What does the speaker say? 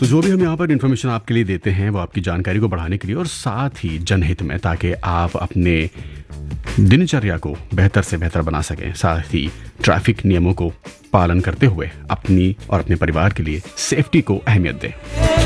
तो जो भी हम यहाँ पर इन्फॉर्मेशन आपके लिए देते हैं वो आपकी जानकारी को बढ़ाने के लिए और साथ ही जनहित में, ताकि आप अपने दिनचर्या को बेहतर से बेहतर बना सकें, साथ ही ट्रैफिक नियमों को पालन करते हुए अपनी और अपने परिवार के लिए सेफ्टी को अहमियत दें।